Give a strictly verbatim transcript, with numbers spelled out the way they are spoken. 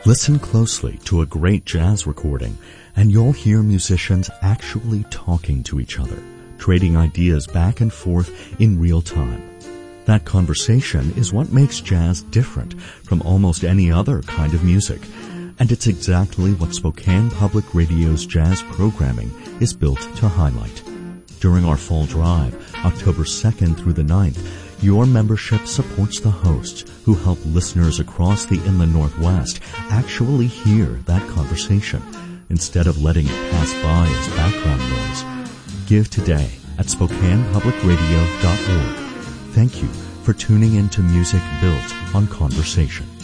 Listen closely to a great jazz recording, and you'll hear musicians actually talking to each other, trading ideas back and forth in real time. That conversation is what makes jazz different from almost any other kind of music, and it's exactly what Spokane Public Radio's jazz programming is built to highlight. During our fall drive, October second through the ninth, your membership supports the hosts who help listeners across the Inland Northwest actually hear that conversation instead of letting it pass by as background noise. Give today at spokane public radio dot org. Thank you for tuning in to music built on conversation.